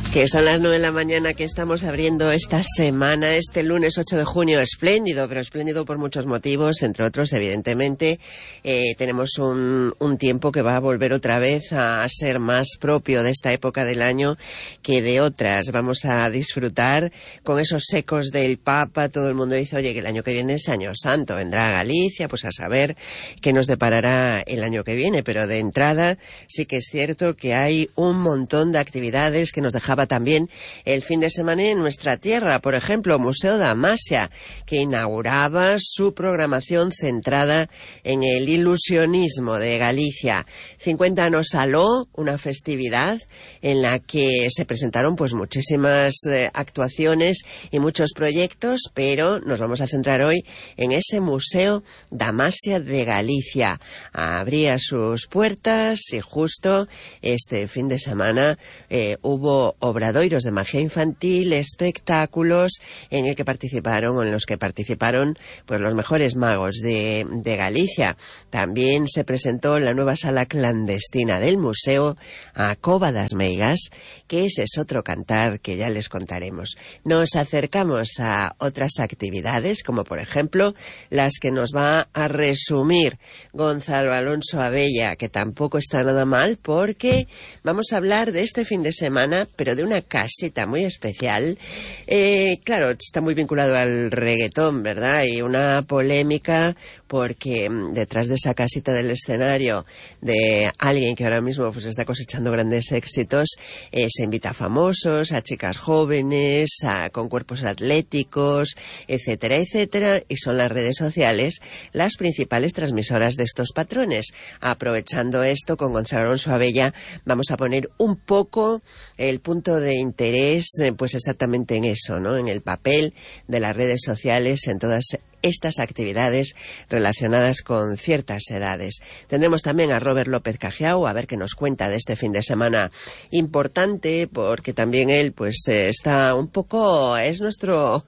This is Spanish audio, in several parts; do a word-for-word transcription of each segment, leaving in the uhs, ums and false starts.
Que son las nueve de la mañana, que estamos abriendo esta semana, este lunes ocho de junio, espléndido, pero espléndido por muchos motivos, entre otros, evidentemente, eh, tenemos un, un tiempo que va a volver otra vez a ser más propio de esta época del año que de otras. Vamos a disfrutar con esos ecos del Papa. Todo el mundo dice, oye, que el año que viene es Año Santo, vendrá a Galicia, pues a saber qué nos deparará el año que viene, pero de entrada sí que es cierto que hay un montón de actividades que nos dejaba también el fin de semana en nuestra tierra. Por ejemplo, Museo da Amasya, que inauguraba su programación centrada en el ilusionismo de Galicia. cincuenta anos aló, una festividad en la que se presentaron pues muchísimas eh, actuaciones y muchos proyectos, pero nos vamos a centrar hoy en ese Museo da Amasya de Galicia. Abría sus puertas y justo este fin de semana eh, hubo obradoiros de magia infantil, espectáculos en el que participaron o en los que participaron pues los mejores magos de, de Galicia. También se presentó la nueva sala clandestina del museo, a Cova das Meigas, que ese es otro cantar que ya les contaremos. Nos acercamos a otras actividades, como por ejemplo las que nos va a resumir Gonzalo Alonso Abella, que tampoco está nada mal, porque vamos a hablar de este fin de semana, pero de una casita muy especial. Eh, claro, está muy vinculado al reggaetón, ¿verdad? Y una polémica porque detrás de esa casita del escenario de alguien que ahora mismo pues está cosechando grandes éxitos, eh, se invita a famosos, a chicas jóvenes, a, con cuerpos atléticos, etcétera, etcétera, y son las redes sociales las principales transmisoras de estos patrones. Aprovechando esto, con Gonzalo Alonso Abella vamos a poner un poco el punto de interés, eh, pues exactamente en eso, ¿no? En el papel de las redes sociales en todas estas actividades relacionadas con ciertas edades. Tendremos también a Robert López Cajiao, a ver qué nos cuenta de este fin de semana importante, porque también él pues eh, está un poco, es nuestro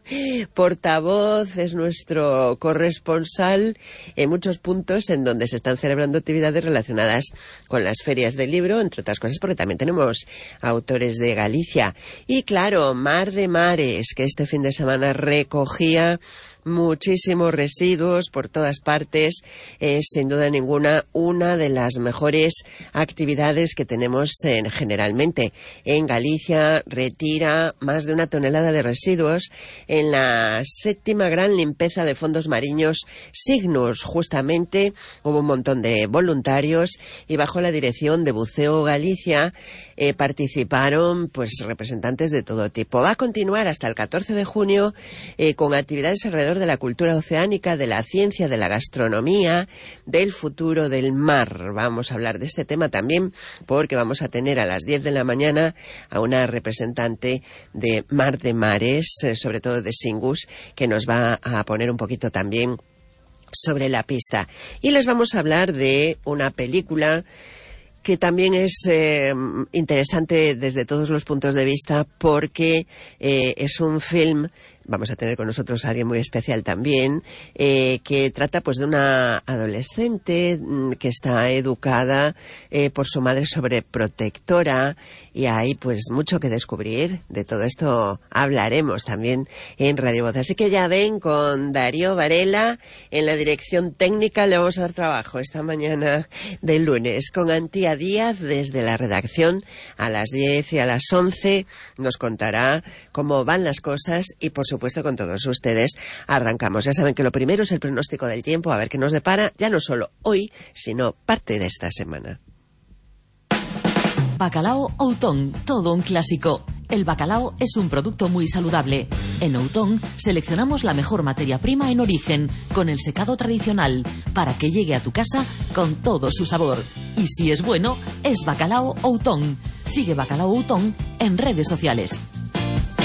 portavoz, es nuestro corresponsal en muchos puntos en donde se están celebrando actividades relacionadas con las ferias del libro, entre otras cosas, porque también tenemos autores de Galicia. Y claro, Mar de Mares, que este fin de semana recogía muchísimos residuos por todas partes, es sin duda ninguna una de las mejores actividades que tenemos en, generalmente en Galicia. Retira más de una tonelada de residuos en la séptima gran limpieza de fondos marinos Cygnus. Justamente hubo un montón de voluntarios y bajo la dirección de Buceo Galicia eh, participaron pues representantes de todo tipo. Va a continuar hasta el catorce de junio eh, con actividades alrededor de la cultura oceánica, de la ciencia, de la gastronomía, del futuro del mar. Vamos a hablar de este tema también porque vamos a tener a las diez de la mañana a una representante de Mar de Mares, eh, sobre todo de Singus, que nos va a poner un poquito también sobre la pista. Y les vamos a hablar de una película que también es eh, interesante desde todos los puntos de vista, porque eh, es un film. Vamos a tener con nosotros a alguien muy especial también, eh, que trata pues de una adolescente mmm, que está educada eh, por su madre sobreprotectora, y hay pues mucho que descubrir. De todo esto hablaremos también en Radio Voz. Así que ya ven, con Darío Varela en la dirección técnica le vamos a dar trabajo esta mañana del lunes. Con Antía Díaz desde la redacción a las diez y a las once nos contará cómo van las cosas, y por supuesto con todos ustedes arrancamos. Ya saben que lo primero es el pronóstico del tiempo, a ver qué nos depara, ya no solo hoy, sino parte de esta semana. Bacalao Outón, todo un clásico. El bacalao es un producto muy saludable. En Outón seleccionamos la mejor materia prima en origen, con el secado tradicional, para que llegue a tu casa con todo su sabor. Y si es bueno, es Bacalao Outón. Sigue Bacalao Outón en redes sociales.